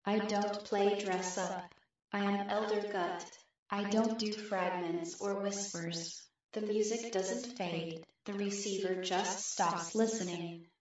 I don't play dress up. I am Elder Gut. I don't do fragments or whispers. The music doesn't fade, the receiver just stops listening.